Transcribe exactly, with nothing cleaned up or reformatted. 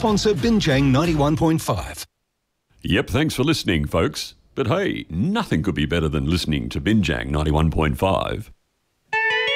sponsor Binjang ninety-one point five. Yep, thanks for listening, folks. But hey, nothing could be better than listening to Binjang ninety-one point five.